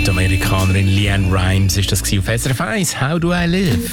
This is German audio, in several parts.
Die Amerikanerin Leanne Rimes ist das auf SRF 1. How do I live?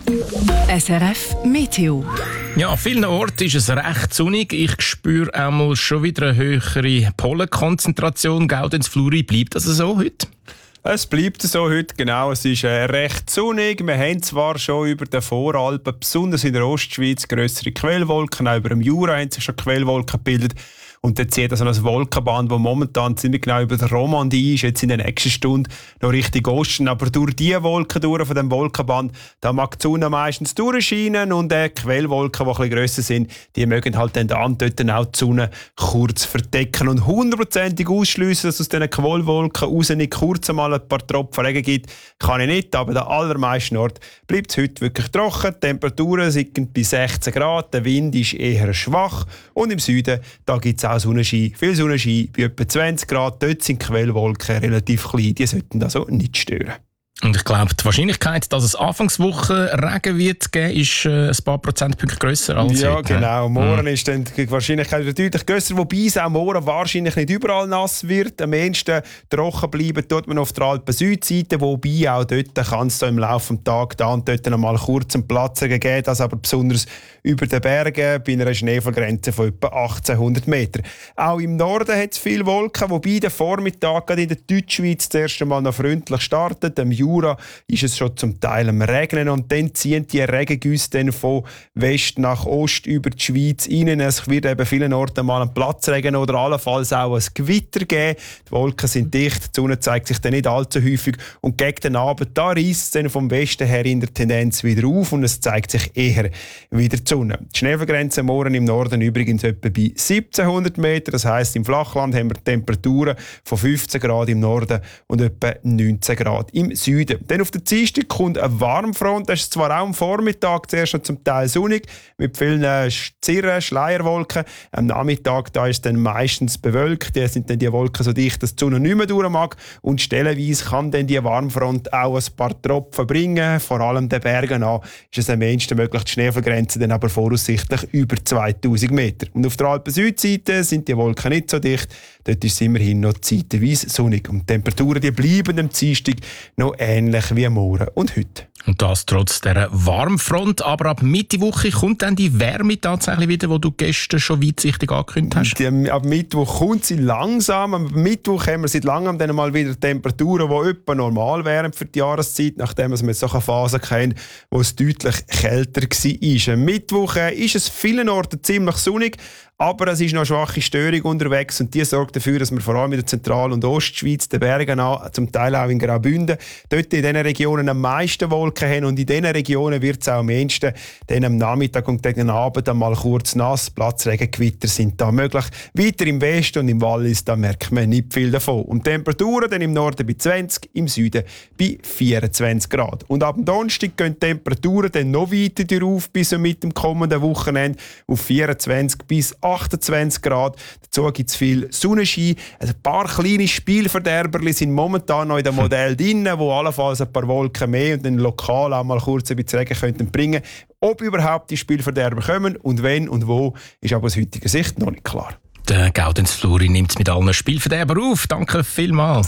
SRF Meteo. Ja, an vielen Orten ist es recht sonnig. Ich spüre einmal schon wieder eine höhere Pollenkonzentration. Gaudenz Fluri, bleibt das so heute? Es bleibt so heute, genau. Es ist recht sonnig. Wir haben zwar schon über den Voralpen, besonders in der Ostschweiz, grössere Quellwolken. Auch über dem Jura haben sich schon Quellwolken gebildet. Und dann zieht also ein Wolkenband, das momentan ziemlich genau über der Romandie ist, jetzt in der nächsten Stunde noch Richtung Osten. Aber durch diese Wolken von dem Wolkenband, da mag die Sonne meistens durchscheinen und Quellwolken, die ein bisschen grösser sind, die mögen halt dann dort auch die Sonne kurz verdecken. Und 100%ig ausschliessen, dass aus diesen Quellwolken raus nicht kurz einmal ein paar Tropfen Regen gibt, kann ich nicht. Aber an den allermeisten Orten bleibt es heute wirklich trocken. Die Temperaturen sind bei 16 Grad, der Wind ist eher schwach und im Süden, da gibt es auch Sonnenschein, viel Sonnenschein, bei etwa 20 Grad. Dort sind die Quellwolken relativ klein, die sollten also nicht stören. Und ich glaube, die Wahrscheinlichkeit, dass es Anfangswoche Regen wird geben, ist ein paar Prozentpunkte grösser als ja, heute. Genau. Morgen ist dann die Wahrscheinlichkeit deutlich grösser, wobei es auch morgen wahrscheinlich nicht überall nass wird. Am ehesten trocken bleiben tut man auf der Alpen-Südseite, wobei auch dort kann es im Laufe des Tages da und dort noch mal kurz einen Platz geben, das aber besonders über den Bergen bei einer Schneefallgrenze von etwa 1800 Metern. Auch im Norden hat es viele Wolken, wobei der Vormittag gerade in der Deutschschweiz das erste Mal noch freundlich startet. Am Jura ist es schon zum Teil am Regnen und dann ziehen die Regengüsse dann von West nach Ost über die Schweiz rein. Es wird eben vielen Orten mal einen Platzregen oder allenfalls auch ein Gewitter geben. Die Wolken sind dicht, die Sonne zeigt sich dann nicht allzu häufig und gegen den Abend da reisst es dann vom Westen her in der Tendenz wieder auf und es zeigt sich eher wieder die Sonne. Die Schneefallgrenze morgen im Norden übrigens etwa bei 1700 Meter. Das heisst, im Flachland haben wir Temperaturen von 15 Grad im Norden und etwa 19 Grad im Süden. Dann auf der Dienstag kommt eine Warmfront. Das ist zwar auch am Vormittag zuerst noch zum Teil sonnig, mit vielen Zirren, Schleierwolken. Am Nachmittag da ist es dann meistens bewölkt. Da sind dann die Wolken so dicht, dass die Sonne nicht mehr durch mag. Und stellenweise kann dann die Warmfront auch ein paar Tropfen bringen. Vor allem den Bergen an ist es am ehesten möglich, die Schneefallgrenze dann aber voraussichtlich über 2000 Meter. Und auf der Alpen-Südseite sind die Wolken nicht so dicht. Dort ist es immerhin noch zeitweise sonnig. Und die Temperaturen die bleiben am Dienstag noch ähnlich wie morgen und heute. Und das trotz dieser Warmfront. Aber ab Mittwoche kommt dann die Wärme tatsächlich wieder, die du gestern schon weitsichtig angekündigt hast? Ab Mittwoch kommt sie langsam. Am Mittwoch haben wir seit langem dann mal wieder Temperaturen, die etwa normal wären für die Jahreszeit, nachdem wir jetzt so eine Phase kennen, wo es deutlich kälter war. Am Mittwoch ist es vielen Orten ziemlich sonnig, aber es ist noch eine schwache Störung unterwegs und die sorgt dafür, dass wir vor allem in der Zentral- und Ostschweiz, den Bergen an, zum Teil auch in Graubünden, dort in diesen Regionen am meisten Wolken haben und in diesen Regionen wird es auch am ehesten dann am Nachmittag und gegen Abend einmal kurz nass, Platzregengewitter sind da möglich. Weiter im Westen und im Wallis, da merkt man nicht viel davon. Und die Temperaturen dann im Norden bei 20, im Süden bei 24 Grad. Und ab dem Donnerstag gehen die Temperaturen dann noch weiter auf bis mit dem kommenden Wochenende auf 24 bis 28 Grad. Dazu gibt es viel Sonnenschein. Also ein paar kleine Spielverderberli sind momentan noch in dem Modell drin, wo allenfalls ein paar Wolken mehr und dann lokal auch mal kurz ein bisschen Regen könnten bringen. Ob überhaupt die Spielverderber kommen und wenn und wo, ist aber aus heutiger Sicht noch nicht klar. Der Gaudenz Fluri nimmt es mit allen Spielverderber auf. Danke vielmals.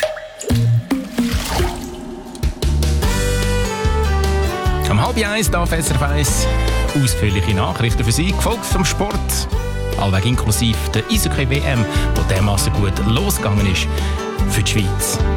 Um 12:30 hier auf SRF 1 ausführliche Nachrichten für Sie, gefolgt vom Sport. Allweg inklusive der Eishockey-WM, die dermassen gut losgegangen ist für die Schweiz.